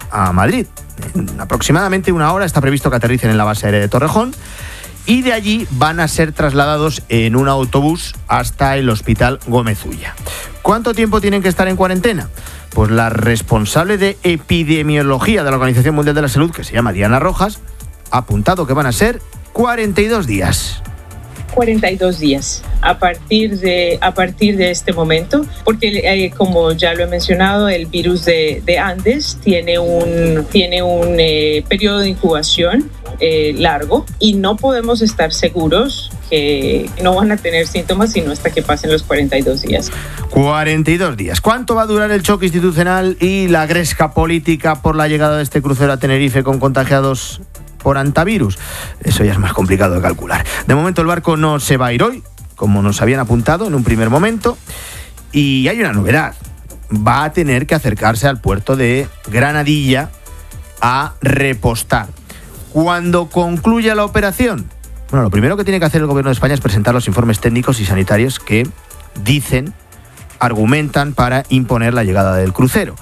a Madrid. En aproximadamente una hora está previsto que aterricen en la base aérea de Torrejón y de allí van a ser trasladados en un autobús hasta el Hospital Gómez Ulla. ¿Cuánto tiempo tienen que estar en cuarentena? Pues la responsable de epidemiología de la Organización Mundial de la Salud, que se llama Diana Rojas, ha apuntado que van a ser 42 días. 42 días a partir de este momento, porque como ya lo he mencionado, el virus de Andes tiene un periodo de incubación largo y no podemos estar seguros que no van a tener síntomas sino hasta que pasen los 42 días. 42 días. ¿Cuánto va a durar el choque institucional y la gresca política por la llegada de este crucero a Tenerife con contagiados por hantavirus? Eso ya es más complicado de calcular. De momento el barco no se va a ir hoy, como nos habían apuntado en un primer momento, y hay una novedad. Va a tener que acercarse al puerto de Granadilla a repostar. Cuando concluya la operación, bueno, lo primero que tiene que hacer el Gobierno de España es presentar los informes técnicos y sanitarios que argumentan para imponer la llegada del crucero.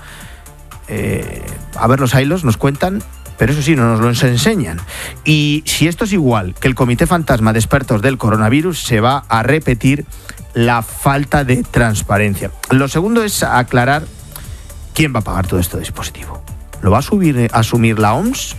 A ver, los hilos nos cuentan, pero eso sí, no nos lo enseñan. Y si esto es igual que el Comité Fantasma de Expertos del Coronavirus, se va a repetir la falta de transparencia. Lo segundo es aclarar quién va a pagar todo este dispositivo. ¿Lo va a asumir la OMS?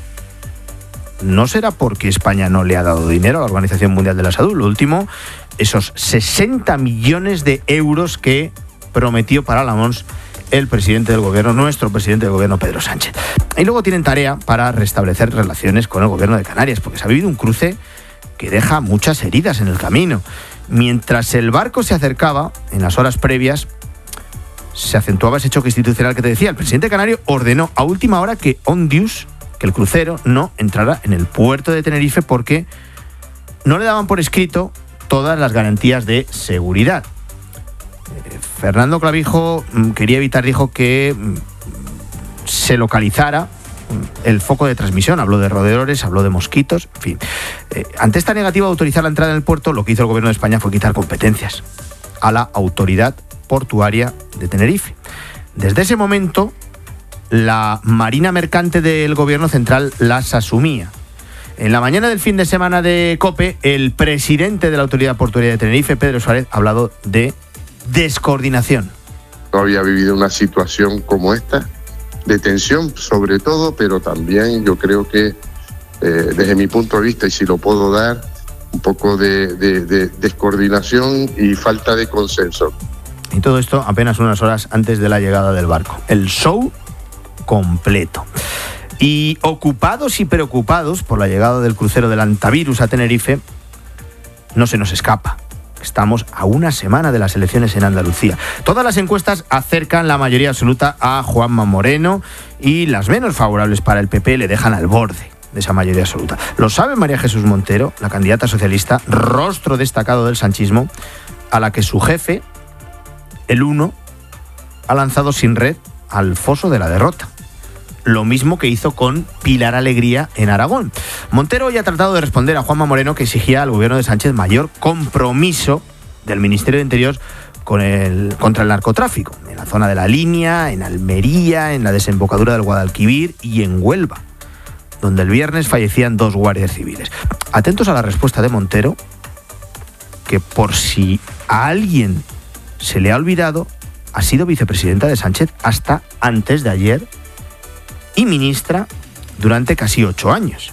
No será porque España no le ha dado dinero a la Organización Mundial de la Salud. Lo último, esos 60 millones de euros que prometió para la OMS el presidente del gobierno, nuestro presidente del gobierno, Pedro Sánchez. Y luego tienen tarea para restablecer relaciones con el gobierno de Canarias, porque se ha vivido un cruce que deja muchas heridas en el camino. Mientras el barco se acercaba, en las horas previas, se acentuaba ese choque institucional que te decía. El presidente canario ordenó a última hora que Ondius, que el crucero, no entrara en el puerto de Tenerife porque no le daban por escrito todas las garantías de seguridad. Fernando Clavijo quería evitar, dijo, que se localizara el foco de transmisión. Habló de roedores, habló de mosquitos, en fin. Ante esta negativa de autorizar la entrada en el puerto, lo que hizo el gobierno de España fue quitar competencias a la autoridad portuaria de Tenerife. Desde ese momento, la Marina Mercante del gobierno central las asumía. En la mañana del fin de semana de COPE, el presidente de la autoridad portuaria de Tenerife, Pedro Suárez, ha hablado de descoordinación. No había vivido una situación como esta, de tensión sobre todo, pero también yo creo que desde mi punto de vista, y si lo puedo dar, un poco de descoordinación y falta de consenso. Y todo esto apenas unas horas antes de la llegada del barco. El show completo. Y ocupados y preocupados por la llegada del crucero del hantavirus a Tenerife, no se nos escapa. Estamos a una semana de las elecciones en Andalucía. Todas las encuestas acercan la mayoría absoluta a Juanma Moreno y las menos favorables para el PP le dejan al borde de esa mayoría absoluta. Lo sabe María Jesús Montero, la candidata socialista, rostro destacado del sanchismo, a la que su jefe, el Uno, ha lanzado sin red al foso de la derrota. Lo mismo que hizo con Pilar Alegría en Aragón. Montero hoy ha tratado de responder a Juanma Moreno, que exigía al gobierno de Sánchez mayor compromiso del Ministerio de Interior contra el narcotráfico, en la zona de La Línea, en Almería, en la desembocadura del Guadalquivir y en Huelva, donde el viernes fallecían 2 guardias civiles. Atentos a la respuesta de Montero, que por si a alguien se le ha olvidado, ha sido vicepresidenta de Sánchez hasta antes de ayer y ministra durante casi 8 años.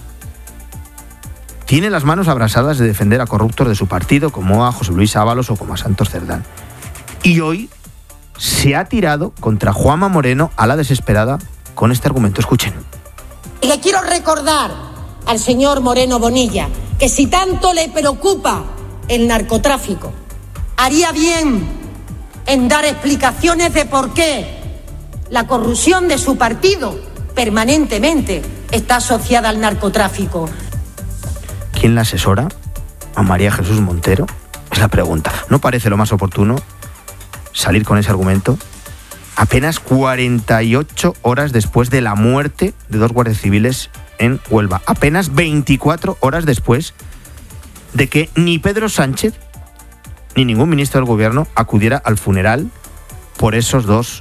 Tiene las manos abrasadas de defender a corruptos de su partido, como a José Luis Ábalos o como a Santos Cerdán. Y hoy se ha tirado contra Juanma Moreno a la desesperada con este argumento. Escuchen. Y le quiero recordar al señor Moreno Bonilla que si tanto le preocupa el narcotráfico, haría bien en dar explicaciones de por qué la corrupción de su partido permanentemente está asociada al narcotráfico. ¿Quién la asesora? ¿A María Jesús Montero? Es la pregunta. ¿No parece lo más oportuno salir con ese argumento apenas 48 horas después de la muerte de 2 guardias civiles en Huelva? Apenas 24 horas después de que ni Pedro Sánchez ni ningún ministro del gobierno acudiera al funeral por esos 2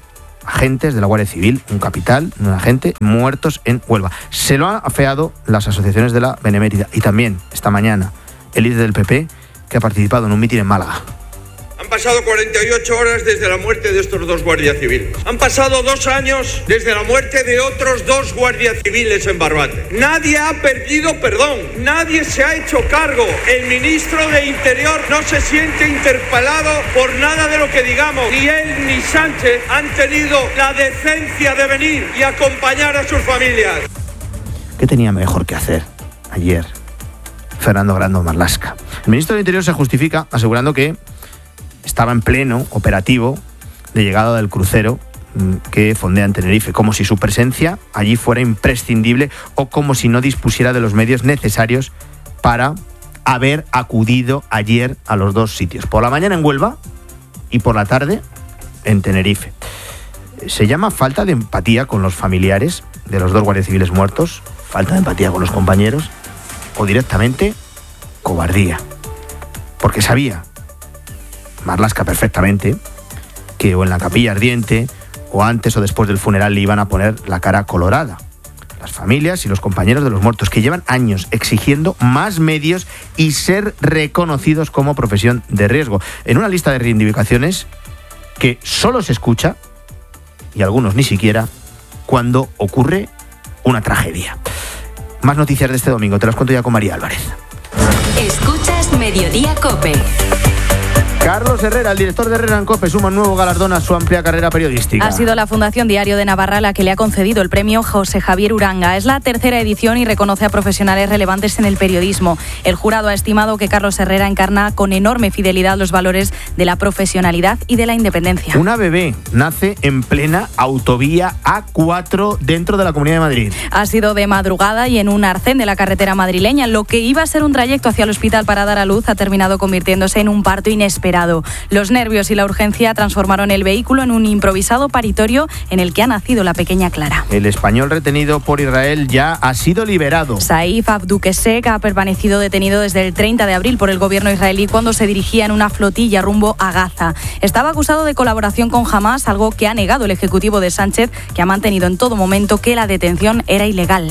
agentes de la Guardia Civil, un capitán, un agente, muertos en Huelva. Se lo han afeado las asociaciones de la Benemérita y también, esta mañana, el líder del PP, que ha participado en un mitin en Málaga. Han pasado 48 horas desde la muerte de estos 2 guardias civiles. Han pasado 2 años desde la muerte de otros 2 guardias civiles en Barbate. Nadie ha pedido perdón, nadie se ha hecho cargo. El ministro de Interior no se siente interpelado por nada de lo que digamos. Ni él ni Sánchez han tenido la decencia de venir y acompañar a sus familias. ¿Qué tenía mejor que hacer ayer Fernando Grande Marlaska? El ministro de Interior se justifica asegurando que estaba en pleno operativo de llegada del crucero que fondea en Tenerife, como si su presencia allí fuera imprescindible o como si no dispusiera de los medios necesarios para haber acudido ayer a los 2 sitios, por la mañana en Huelva y por la tarde en Tenerife. Se llama falta de empatía con los familiares de los 2 guardias civiles muertos, falta de empatía con los compañeros o directamente cobardía, porque sabía Marlaska perfectamente que o en la capilla ardiente o antes o después del funeral le iban a poner la cara colorada. Las familias y los compañeros de los muertos que llevan años exigiendo más medios y ser reconocidos como profesión de riesgo. En una lista de reivindicaciones que solo se escucha, y algunos ni siquiera, cuando ocurre una tragedia. Más noticias de este domingo, te las cuento ya con María Álvarez. Escuchas Mediodía COPE. Carlos Herrera, el director de Herrera en COPE, suma un nuevo galardón a su amplia carrera periodística. Ha sido la Fundación Diario de Navarra la que le ha concedido el premio José Javier Uranga. Es la 3ª edición y reconoce a profesionales relevantes en el periodismo. El jurado ha estimado que Carlos Herrera encarna con enorme fidelidad los valores de la profesionalidad y de la independencia. Una bebé nace en plena autovía A4 dentro de la Comunidad de Madrid. Ha sido de madrugada y en un arcén de la carretera madrileña. Lo que iba a ser un trayecto hacia el hospital para dar a luz ha terminado convirtiéndose en un parto inesperado. Los nervios y la urgencia transformaron el vehículo en un improvisado paritorio en el que ha nacido la pequeña Clara. El español retenido por Israel ya ha sido liberado. Saif Abdukesek ha permanecido detenido desde el 30 de abril por el gobierno israelí cuando se dirigía en una flotilla rumbo a Gaza. Estaba acusado de colaboración con Hamás, algo que ha negado el ejecutivo de Sánchez, que ha mantenido en todo momento que la detención era ilegal.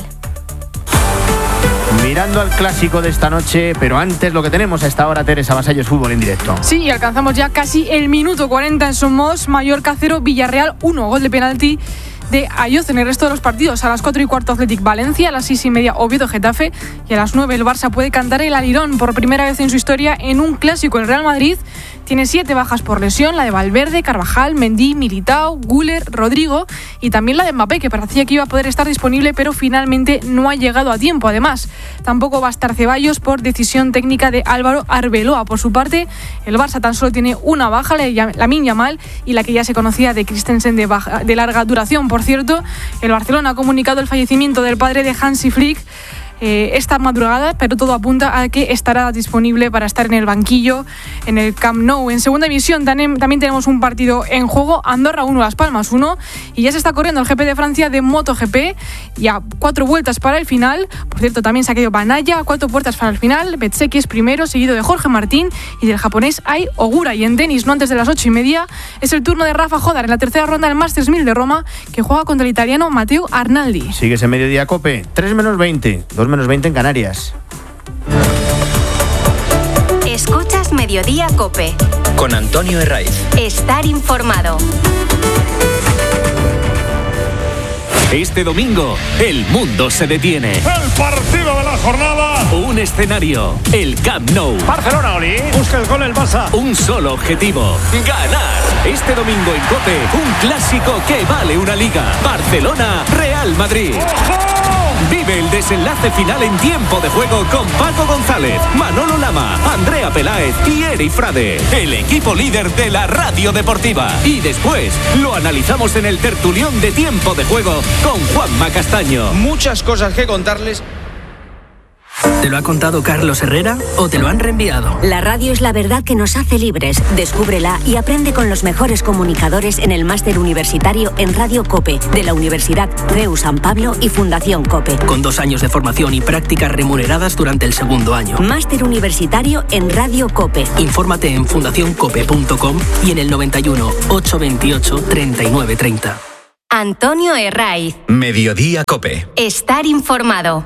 Mirando al clásico de esta noche, pero antes lo que tenemos a esta hora, Teresa Vasallos, fútbol en directo. Sí, alcanzamos ya casi el minuto 40 en Somos, Mallorca 0, Villarreal 1, gol de penalti de Ayoz. En el resto de los partidos, a las 4:15 Athletic Valencia, a las 6:30 Oviedo Getafe y a las 9 el Barça puede cantar el alirón por primera vez en su historia en un clásico. El Real Madrid tiene 7 bajas por lesión, la de Valverde, Carvajal, Mendy, Militao, Güler, Rodrigo y también la de Mbappé, que parecía que iba a poder estar disponible pero finalmente no ha llegado a tiempo. Además, tampoco va a estar Ceballos por decisión técnica de Álvaro Arbeloa. Por su parte, el Barça tan solo tiene una baja, Lamine Yamal, y la que ya se conocía de Christensen de larga duración. Por cierto, el Barcelona ha comunicado el fallecimiento del padre de Hansi Flick esta madrugada, pero todo apunta a que estará disponible para estar en el banquillo en el Camp Nou. En segunda división también tenemos un partido en juego, Andorra 1, Las Palmas 1, y ya se está corriendo el GP de Francia de MotoGP, y a 4 vueltas para el final. Por cierto, también se ha quedado Banaya a 4 vueltas para el final. Bezzecchi es primero, seguido de Jorge Martín y del japonés Ai Ogura. Y en tenis, no antes de las 8:30, es el turno de Rafa Jodar en la tercera ronda del Masters 1000 de Roma, que juega contra el italiano Matteo Arnaldi. Sigues en Mediodía COPE, 3:20, 2:20 en Canarias. Escuchas Mediodía COPE. Con Antonio Herraiz. Estar informado. Este domingo, el mundo se detiene. El partido de la jornada. Un escenario, el Camp Nou. Barcelona, Oli. Busca el gol el Barça. Un solo objetivo, ganar. Este domingo en COPE, un clásico que vale una liga. Barcelona-Real Madrid. ¡Ojo! Vive el desenlace final en tiempo de juego con Paco González, Manolo Lama, Andrea Peláez y Eri Frade, el equipo líder de la radio deportiva. Y después lo analizamos en el tertulión de tiempo de juego con Juanma Castaño. Muchas cosas que contarles. ¿Te lo ha contado Carlos Herrera o te lo han reenviado? La radio es la verdad que nos hace libres. Descúbrela y aprende con los mejores comunicadores en el máster universitario en Radio COPE de la Universidad CEU San Pablo y Fundación COPE. Con 2 años de formación y prácticas remuneradas durante el segundo año. Máster universitario en Radio COPE. Infórmate en fundacioncope.com y en el 91 828 3930. Antonio Herraiz. Mediodía COPE. Estar informado.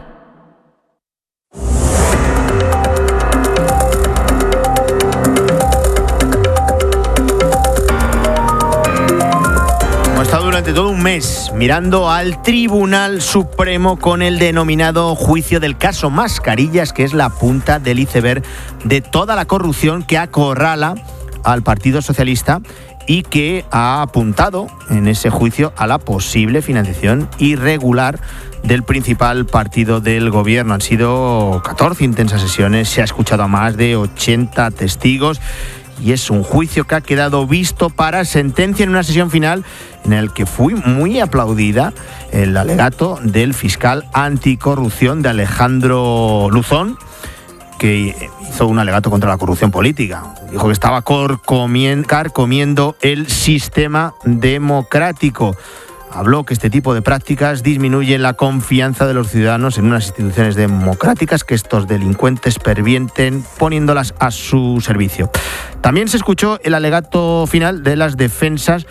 Hemos estado durante todo un mes mirando al Tribunal Supremo con el denominado juicio del caso Mascarillas, que es la punta del iceberg de toda la corrupción que acorrala al Partido Socialista y que ha apuntado en ese juicio a la posible financiación irregular del principal partido del gobierno. Han sido 14 intensas sesiones, se ha escuchado a más de 80 testigos y es un juicio que ha quedado visto para sentencia en una sesión final en el que fue muy aplaudida el alegato del fiscal anticorrupción de Alejandro Luzón, que hizo un alegato contra la corrupción política. Dijo que estaba carcomiendo el sistema democrático. Habló que este tipo de prácticas disminuyen la confianza de los ciudadanos en unas instituciones democráticas que estos delincuentes pervienten poniéndolas a su servicio. También se escuchó el alegato final de las defensas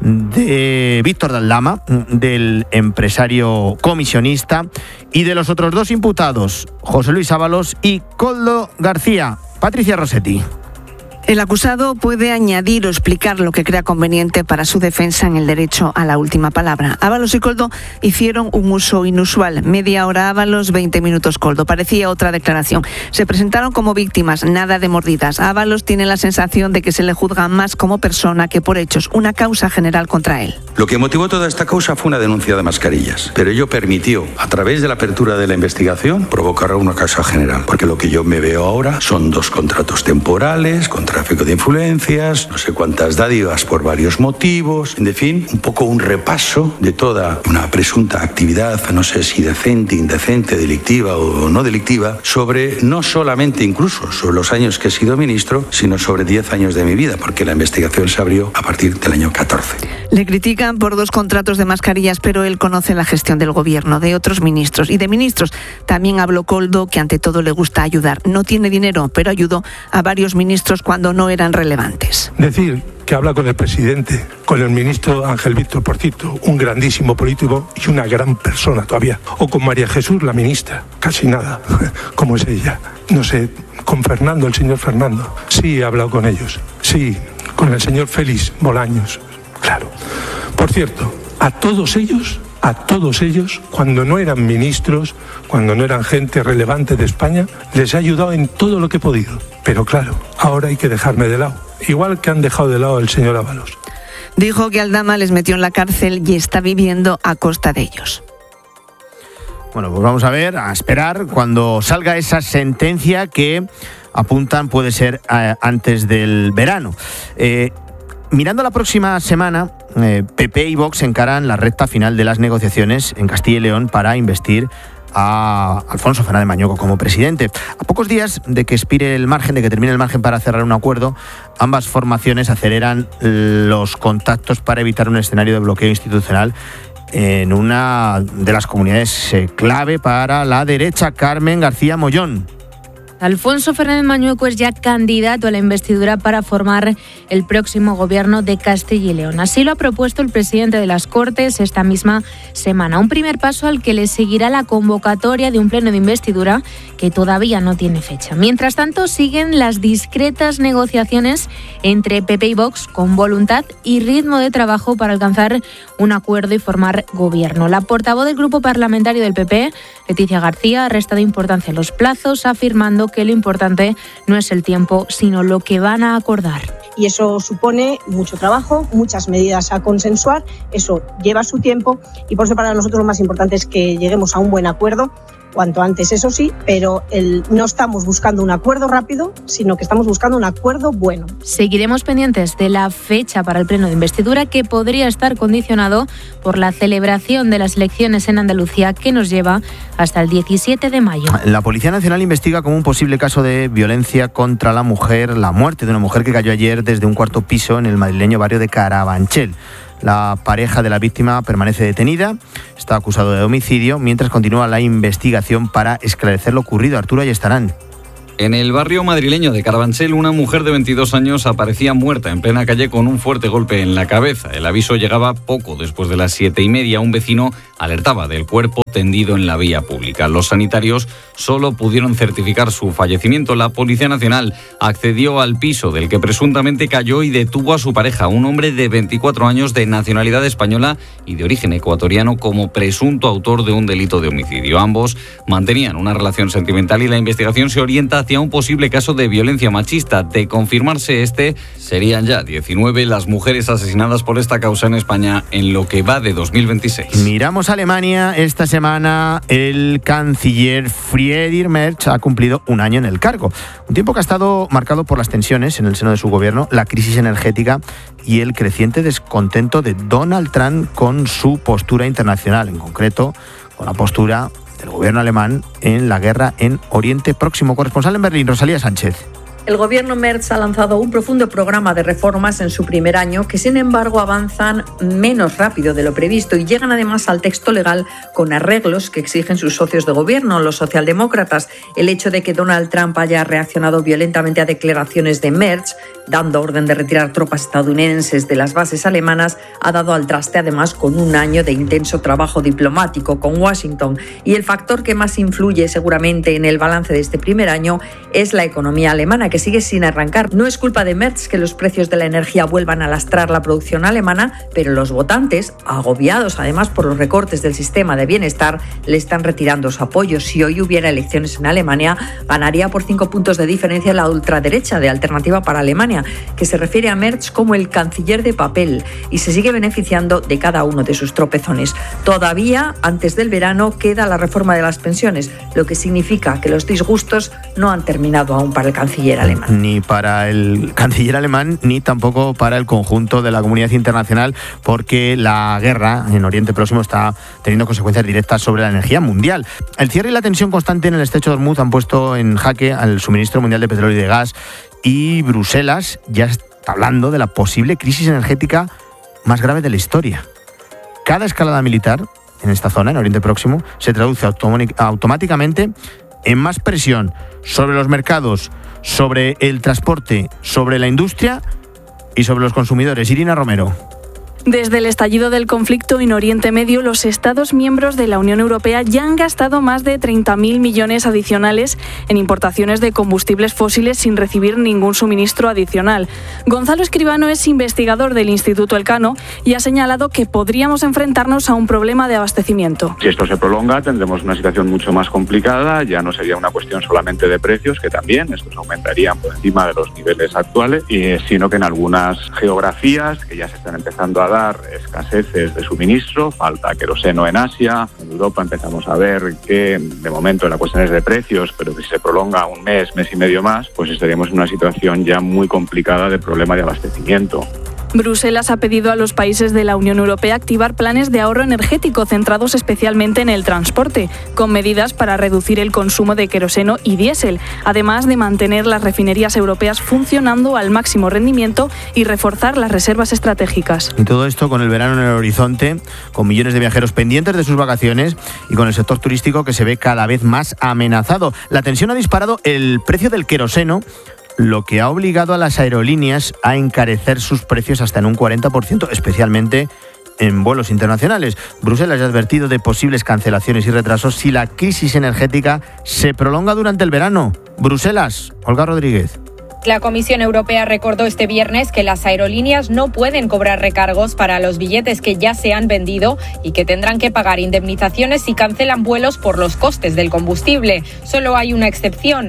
de Víctor Daldama, del empresario comisionista, y de los otros 2 imputados, José Luis Ábalos y Koldo García. Patricia Rossetti. El acusado puede añadir o explicar lo que crea conveniente para su defensa en el derecho a la última palabra. Ábalos y Koldo hicieron un uso inusual. Media hora Ábalos, 20 minutos Koldo. Parecía otra declaración. Se presentaron como víctimas, nada de mordidas. Ábalos tiene la sensación de que se le juzga más como persona que por hechos, una causa general contra él. Lo que motivó toda esta causa fue una denuncia de Mascarillas, pero ello permitió, a través de la apertura de la investigación, provocar una causa general, porque lo que yo me veo ahora son 2 contratos temporales, tráfico de influencias, no sé cuántas dádivas por varios motivos, en fin, un poco un repaso de toda una presunta actividad, no sé si decente, indecente, delictiva o no delictiva, sobre no solamente incluso sobre los años que he sido ministro, sino sobre 10 años de mi vida, porque la investigación se abrió a partir del año 14. Le critican por 2 contratos de mascarillas, pero él conoce la gestión del gobierno, de otros ministros. Y de ministros también habló Koldo, que ante todo le gusta ayudar. No tiene dinero, pero ayudó a varios ministros cuando no eran relevantes. Decir que habla con el presidente, con el ministro Ángel Víctor Porcito, un grandísimo político y una gran persona todavía, o con María Jesús, la ministra, casi nada, como es ella. No sé, con Fernando, el señor Fernando, sí he hablado con ellos, sí, con el señor Félix Bolaños, claro. Por cierto, a todos ellos, cuando no eran ministros, cuando no eran gente relevante de España, les he ayudado en todo lo que he podido. Pero claro, ahora hay que dejarme de lado, igual que han dejado de lado al señor Ábalos. Dijo que Aldama les metió en la cárcel y está viviendo a costa de ellos. Bueno, pues vamos a ver, a esperar cuando salga esa sentencia que apuntan puede ser antes del verano. Mirando la próxima semana, PP y Vox encaran la recta final de las negociaciones en Castilla y León para investir a Alfonso Fernández Mañueco como presidente. A pocos días de que expire el margen, de que termine el margen para cerrar un acuerdo, ambas formaciones aceleran los contactos para evitar un escenario de bloqueo institucional en una de las comunidades clave para la derecha. Carmen García Mollón. Alfonso Fernández Mañueco es ya candidato a la investidura para formar el próximo gobierno de Castilla y León. Así lo ha propuesto el presidente de las Cortes esta misma semana. Un primer paso al que le seguirá la convocatoria de un pleno de investidura que todavía no tiene fecha. Mientras tanto, siguen las discretas negociaciones entre PP y Vox con voluntad y ritmo de trabajo para alcanzar un acuerdo y formar gobierno. La portavoz del grupo parlamentario del PP, Leticia García, ha restado importancia a los plazos, afirmando que lo importante no es el tiempo, sino lo que van a acordar. Y eso supone mucho trabajo, muchas medidas a consensuar, eso lleva su tiempo y por eso para nosotros lo más importante es que lleguemos a un buen acuerdo cuanto antes, eso sí, pero no estamos buscando un acuerdo rápido, sino que estamos buscando un acuerdo bueno. Seguiremos pendientes de la fecha para el pleno de investidura, que podría estar condicionado por la celebración de las elecciones en Andalucía, que nos lleva hasta el 17 de mayo. La Policía Nacional investiga como un posible caso de violencia contra la mujer la muerte de una mujer que cayó ayer desde un cuarto piso en el madrileño barrio de Carabanchel. La pareja de la víctima permanece detenida, está acusado de homicidio, mientras continúa la investigación para esclarecer lo ocurrido. Arturo Ayestarán. En el barrio madrileño de Carabanchel, una mujer de 22 años aparecía muerta en plena calle con un fuerte golpe en la cabeza. El aviso llegaba poco después de las 7:30. Un vecino alertaba del cuerpo tendido en la vía pública. Los sanitarios solo pudieron certificar su fallecimiento. La Policía Nacional accedió al piso del que presuntamente cayó y detuvo a su pareja, un hombre de 24 años de nacionalidad española y de origen ecuatoriano, como presunto autor de un delito de homicidio. Ambos mantenían una relación sentimental y la investigación se orienta hacia un posible caso de violencia machista. De confirmarse serían ya 19 las mujeres asesinadas por esta causa en España en lo que va de 2026. Miramos a Alemania. Esta semana el canciller Friedrich Merz ha cumplido un año en el cargo. Un tiempo que ha estado marcado por las tensiones en el seno de su gobierno, la crisis energética y el creciente descontento de Donald Trump con su postura internacional, en concreto con la postura del gobierno alemán en la guerra en Oriente Próximo. Corresponsal en Berlín, Rosalía Sánchez. El gobierno Merz ha lanzado un profundo programa de reformas en su primer año que, sin embargo, avanzan menos rápido de lo previsto y llegan además al texto legal con arreglos que exigen sus socios de gobierno, los socialdemócratas. El hecho de que Donald Trump haya reaccionado violentamente a declaraciones de Merz, dando orden de retirar tropas estadounidenses de las bases alemanas, ha dado al traste además con un año de intenso trabajo diplomático con Washington. Y el factor que más influye seguramente en el balance de este primer año es la economía alemana, que sigue sin arrancar. No es culpa de Merz que los precios de la energía vuelvan a lastrar la producción alemana, pero los votantes, agobiados además por los recortes del sistema de bienestar, le están retirando su apoyo. Si hoy hubiera elecciones en Alemania, ganaría por 5 puntos de diferencia la ultraderecha de Alternativa para Alemania, que se refiere a Merz como el canciller de papel y se sigue beneficiando de cada uno de sus tropezones. Todavía, antes del verano, queda la reforma de las pensiones, lo que significa que los disgustos no han terminado aún para el canciller alemán. Ni para el canciller alemán, ni tampoco para el conjunto de la comunidad internacional, porque la guerra en Oriente Próximo está teniendo consecuencias directas sobre la energía mundial. El cierre y la tensión constante en el estrecho de Hormuz han puesto en jaque al suministro mundial de petróleo y de gas, y Bruselas ya está hablando de la posible crisis energética más grave de la historia. Cada escalada militar en esta zona, en Oriente Próximo, se traduce automáticamente en más presión sobre los mercados, sobre el transporte, sobre la industria y sobre los consumidores. Irina Romero. Desde el estallido del conflicto en Oriente Medio, los Estados miembros de la Unión Europea ya han gastado más de 30.000 millones adicionales en importaciones de combustibles fósiles sin recibir ningún suministro adicional. Gonzalo Escribano es investigador del Instituto Elcano y ha señalado que podríamos enfrentarnos a un problema de abastecimiento. Si esto se prolonga, tendremos una situación mucho más complicada. Ya no sería una cuestión solamente de precios, que también estos aumentarían por encima de los niveles actuales, sino que en algunas geografías que ya se están empezando a dar escaseces de suministro, falta queroseno en Asia, en Europa empezamos a ver que de momento la cuestión es de precios, pero que si se prolonga un mes y medio más, pues estaríamos en una situación ya muy complicada de problema de abastecimiento. Bruselas ha pedido a los países de la Unión Europea activar planes de ahorro energético centrados especialmente en el transporte, con medidas para reducir el consumo de queroseno y diésel, además de mantener las refinerías europeas funcionando al máximo rendimiento y reforzar las reservas estratégicas. Y todo esto con el verano en el horizonte, con millones de viajeros pendientes de sus vacaciones y con el sector turístico que se ve cada vez más amenazado. La tensión ha disparado el precio del queroseno, lo que ha obligado a las aerolíneas a encarecer sus precios hasta en un 40%, especialmente en vuelos internacionales. Bruselas ha advertido de posibles cancelaciones y retrasos si la crisis energética se prolonga durante el verano. Bruselas, Olga Rodríguez. La Comisión Europea recordó este viernes que las aerolíneas no pueden cobrar recargos para los billetes que ya se han vendido y que tendrán que pagar indemnizaciones si cancelan vuelos por los costes del combustible. Solo hay una excepción: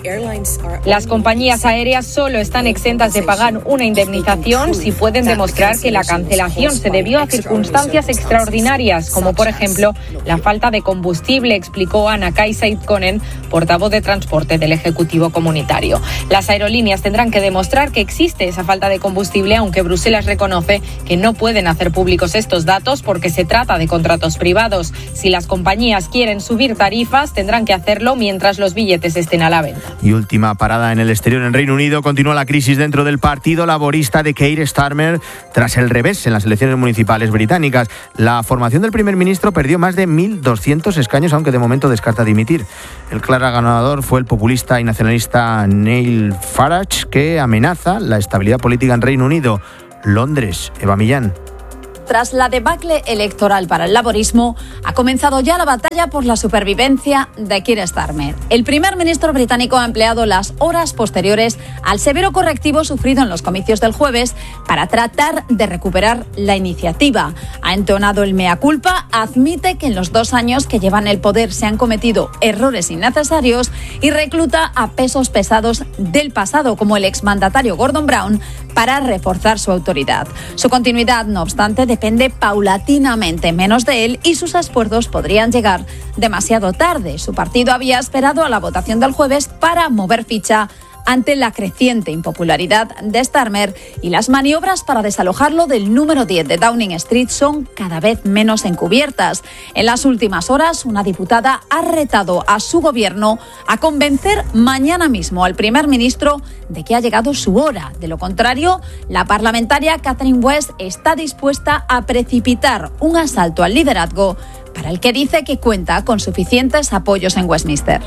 Las compañías aéreas solo están exentas de pagar una indemnización si pueden demostrar que la cancelación se debió a circunstancias extraordinarias, como por ejemplo la falta de combustible, explicó Anna-Kaisa Itkonen, portavoz de transporte del Ejecutivo Comunitario. Las aerolíneas tendrán que demostrar que existe esa falta de combustible, aunque Bruselas reconoce que no pueden hacer públicos estos datos porque se trata de contratos privados. Si las compañías quieren subir tarifas, tendrán que hacerlo mientras los billetes estén a la venta. Y última parada en el exterior, en Reino Unido, continúa la crisis dentro del Partido Laborista de Keir Starmer tras el revés en las elecciones municipales británicas. La formación del primer ministro perdió más de 1.200 escaños, aunque de momento descarta dimitir. El claro ganador fue el populista y nacionalista Nigel Farage, que amenaza la estabilidad política en Reino Unido. Londres, Eva Millán. Tras la debacle electoral para el laborismo, ha comenzado ya la batalla por la supervivencia de Keir Starmer. El primer ministro británico ha empleado las horas posteriores al severo correctivo sufrido en los comicios del jueves para tratar de recuperar la iniciativa. Ha entonado el mea culpa, admite que en los 2 años que llevan el poder se han cometido errores innecesarios y recluta a pesos pesados del pasado, como el exmandatario Gordon Brown, para reforzar su autoridad. Su continuidad, no obstante, depende paulatinamente menos de él y sus esfuerzos podrían llegar demasiado tarde. Su partido había esperado a la votación del jueves para mover ficha ante la creciente impopularidad de Starmer, y las maniobras para desalojarlo del número 10 de Downing Street son cada vez menos encubiertas. En las últimas horas, una diputada ha retado a su gobierno a convencer mañana mismo al primer ministro de que ha llegado su hora. De lo contrario, la parlamentaria Catherine West está dispuesta a precipitar un asalto al liderazgo para el que dice que cuenta con suficientes apoyos en Westminster.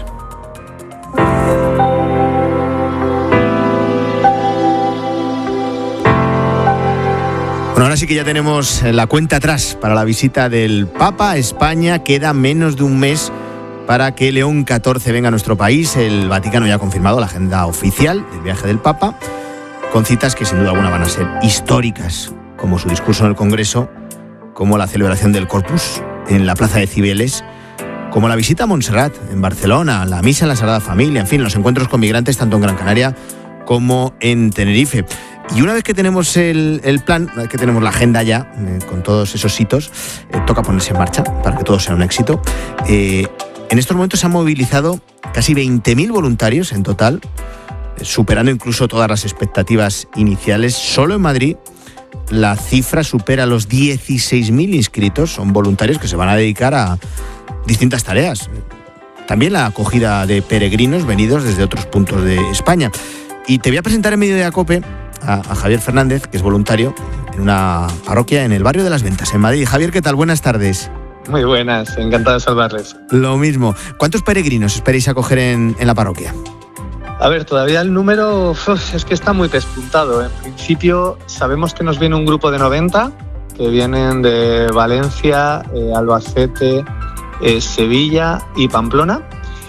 Bueno, ahora sí que ya tenemos la cuenta atrás para la visita del Papa a España. Queda menos de un mes para que León XIV venga a nuestro país. El Vaticano ya ha confirmado la agenda oficial del viaje del Papa, con citas que sin duda alguna van a ser históricas, como su discurso en el Congreso, como la celebración del Corpus en la Plaza de Cibeles, como la visita a Montserrat en Barcelona, la misa en la Sagrada Familia, en fin, los encuentros con migrantes tanto en Gran Canaria como en Tenerife. Y una vez que tenemos el plan, una vez que tenemos la agenda ya, con todos esos hitos, toca ponerse en marcha para que todo sea un éxito. En estos momentos se han movilizado casi 20.000 voluntarios en total, superando incluso todas las expectativas iniciales. Solo en Madrid la cifra supera los 16.000 inscritos. Son voluntarios que se van a dedicar a distintas tareas. También la acogida de peregrinos venidos desde otros puntos de España. Y te voy a presentar en Mediodía Cope a Javier Fernández, que es voluntario en una parroquia en el barrio de Las Ventas, en Madrid. Javier, ¿qué tal? Buenas tardes. Muy buenas, encantado de saludarles. Lo mismo. ¿Cuántos peregrinos esperáis acoger en la parroquia? A ver, todavía el número es que está muy despuntado. En principio sabemos que nos viene un grupo de 90 que vienen de Valencia, Albacete, Sevilla y Pamplona.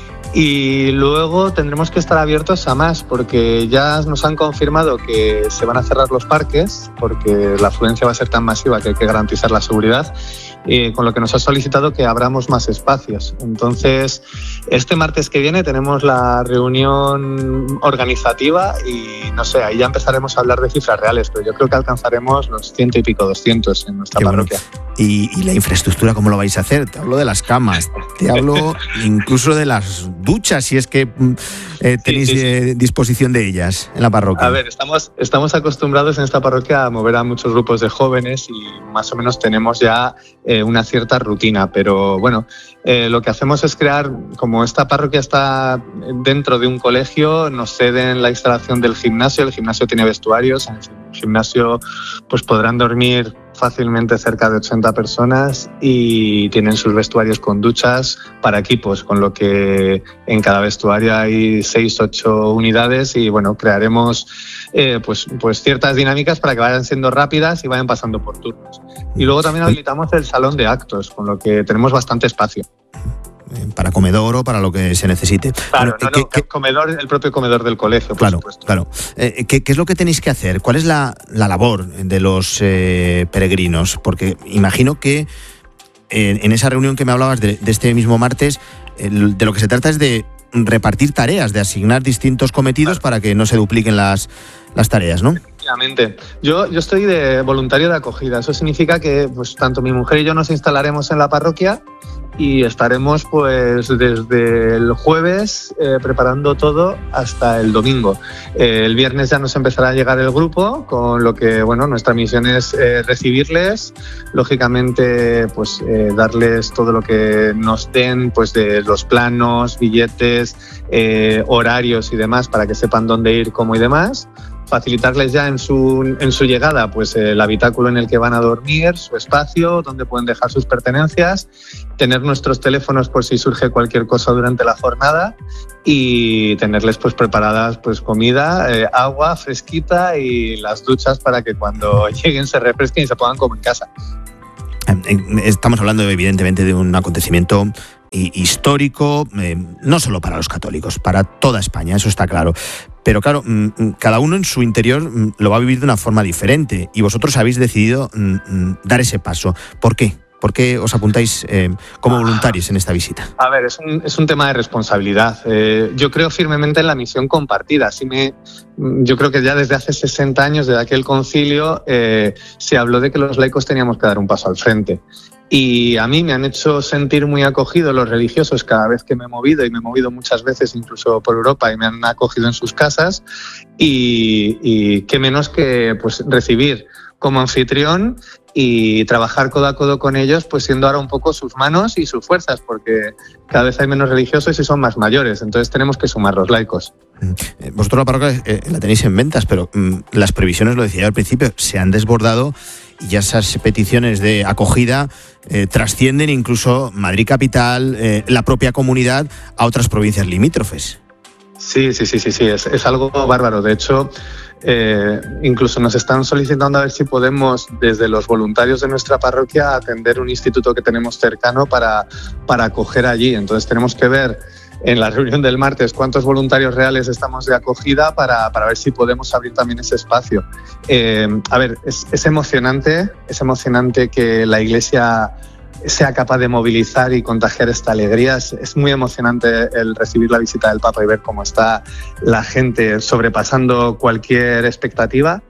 Y luego tendremos que estar abiertos a más, porque ya nos han confirmado que se van a cerrar los parques, porque la afluencia va a ser tan masiva que hay que garantizar la seguridad, con lo que nos ha solicitado que abramos más espacios. Entonces, este martes que viene tenemos la reunión organizativa y no sé, ahí ya empezaremos a hablar de cifras reales, pero yo creo que alcanzaremos los 100 y pico, 200 en nuestra parroquia. Bueno. ¿Y la infraestructura cómo lo vais a hacer? Te hablo de las camas, te hablo incluso de las duchas, si es que tenéis disposición de ellas en la parroquia. A ver, estamos acostumbrados en esta parroquia a mover a muchos grupos de jóvenes y más o menos tenemos ya una cierta rutina, pero bueno, lo que hacemos es crear, como esta parroquia está dentro de un colegio, nos ceden la instalación del gimnasio. El gimnasio tiene vestuarios, en el gimnasio pues podrán dormir fácilmente cerca de 80 personas y tienen sus vestuarios con duchas para equipos, con lo que en cada vestuario hay 6-8 unidades y bueno, crearemos pues ciertas dinámicas para que vayan siendo rápidas y vayan pasando por turnos. Y luego también habilitamos el salón de actos, con lo que tenemos bastante espacio. Para comedor o para lo que se necesite. Claro, bueno, comedor, el propio comedor del colegio, por supuesto. Claro. ¿Qué es lo que tenéis que hacer? ¿Cuál es la labor de los peregrinos? Porque imagino que en esa reunión que me hablabas de este mismo martes, de lo que se trata es de repartir tareas, de asignar distintos cometidos para que no se dupliquen las tareas, ¿no? Efectivamente. Yo estoy de voluntario de acogida. Eso significa que pues tanto mi mujer y yo nos instalaremos en la parroquia y estaremos pues desde el jueves preparando todo hasta el domingo. El viernes ya nos empezará a llegar el grupo, con lo que nuestra misión es recibirles, lógicamente pues darles todo lo que nos den, pues de los planos, billetes, horarios y demás, para que sepan dónde ir, cómo y demás. Facilitarles ya en su llegada pues el habitáculo en el que van a dormir, su espacio, donde pueden dejar sus pertenencias, tener nuestros teléfonos por si surge cualquier cosa durante la jornada y tenerles pues preparadas pues comida, agua fresquita y las duchas para que cuando lleguen se refresquen y se pongan como en casa. Estamos hablando evidentemente de un acontecimiento histórico, no solo para los católicos, para toda España, eso está claro. Pero claro, cada uno en su interior lo va a vivir de una forma diferente y vosotros habéis decidido dar ese paso. ¿Por qué? ¿Por qué os apuntáis como voluntarios en esta visita? A ver, es un tema de responsabilidad. Yo creo firmemente en la misión compartida. Yo creo que ya desde hace 60 años, desde aquel concilio, se habló de que los laicos teníamos que dar un paso al frente. Y a mí me han hecho sentir muy acogido los religiosos cada vez que me he movido, y me he movido muchas veces incluso por Europa y me han acogido en sus casas, y qué menos que pues recibir como anfitrión y trabajar codo a codo con ellos, pues siendo ahora un poco sus manos y sus fuerzas, porque cada vez hay menos religiosos y son más mayores, entonces tenemos que sumar los laicos. Vosotros la parroquia la tenéis en ventas, pero las previsiones, lo decía yo al principio, se han desbordado y esas peticiones de acogida trascienden incluso Madrid capital, la propia comunidad, a otras provincias limítrofes. Sí, es algo bárbaro. De hecho, incluso nos están solicitando a ver si podemos, desde los voluntarios de nuestra parroquia, atender un instituto que tenemos cercano para acoger allí. Entonces tenemos que ver en la reunión del martes cuántos voluntarios reales estamos de acogida para ver si podemos abrir también ese espacio. A ver, es emocionante que la Iglesia sea capaz de movilizar y contagiar esta alegría. Es muy emocionante el recibir la visita del Papa y ver cómo está la gente sobrepasando cualquier expectativa,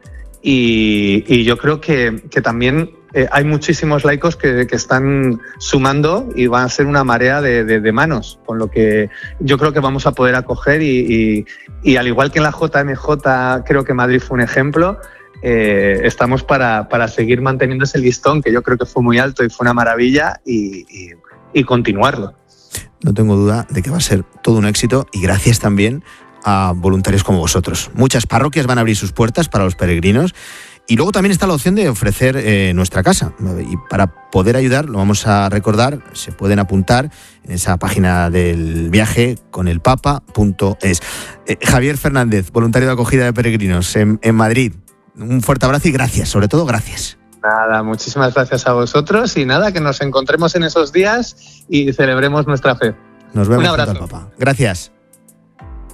y yo creo que también hay muchísimos laicos que están sumando y van a ser una marea de manos, con lo que yo creo que vamos a poder acoger y al igual que en la JMJ creo que Madrid fue un ejemplo. Estamos para seguir manteniendo ese listón, que yo creo que fue muy alto y fue una maravilla, y continuarlo. No tengo duda de que va a ser todo un éxito, y gracias también a voluntarios como vosotros. Muchas parroquias van a abrir sus puertas para los peregrinos, y luego también está la opción de ofrecer nuestra casa, y para poder ayudar, lo vamos a recordar, se pueden apuntar en esa página del viaje conelpapa.es. Javier Fernández, voluntario de acogida de peregrinos en Madrid. Un fuerte abrazo y gracias, sobre todo gracias. Nada, muchísimas gracias a vosotros, y nada, que nos encontremos en esos días y celebremos nuestra fe. Nos vemos. Un abrazo. Junto al Papa. Gracias.